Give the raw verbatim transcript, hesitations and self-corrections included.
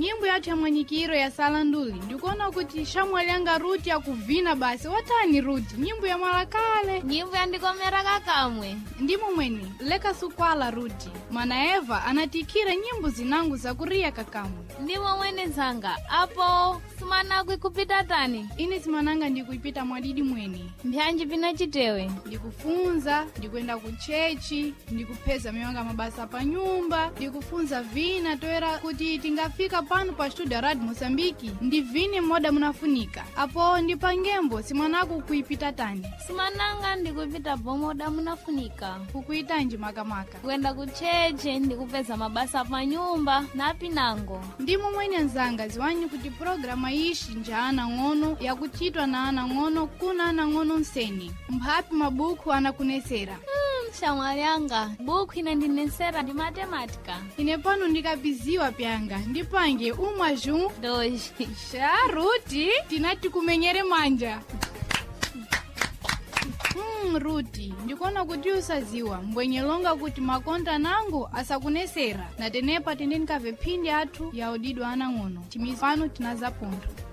nyimbo yathu ya mwanyikiro ya sala nduli ndikuona kuti shamwalianga Ruti ya kuvina basi watani Ruti nyimbo ya malakale nyimbo ya ndikomera kakamwe ndimo mweni leka sukwala Ruti mana Eva anatikira nyimbo zinangu za kuria kakamwe ndimo mwene zanga apo simanagwi kupita tani ine simananga ndikuipita mwadidi mweni mbyanji pina chitewe ndikufunza ndikuenda kuchechi ndikupeza miwanga mabasa pa nyumba ndikufunza vina toera kuti tingafika pano pa studio Radio Mosambiki ndivine moda munafunika apo ndipangembo simanaku kuipita tani simananga ndikuipita pomoda munafunika kukuita nji makamaka kuenda kucheche ndikupeza mabasa pa nyumba na pinango ndimo mwenye nzanga ziwanyi kuti programa ishi njana ngono ya kuchitwa na ana ngono kuna ana ngono nseni mphapi mabuku anakunesera hmm, shamwalianga buku inandinesera ndi matematika ine pano ndikapiziwa pyanga ndipange umwa jun doji sha Ruti tinati kumenyere manja Hmm, Ruti, ndikuona kuti usaziwa mbwenyelonga kuti makonta nangu asakunesera na tenepa tendeni kave phindi athu ya udidwa ana ngono timizi pano tinazapontho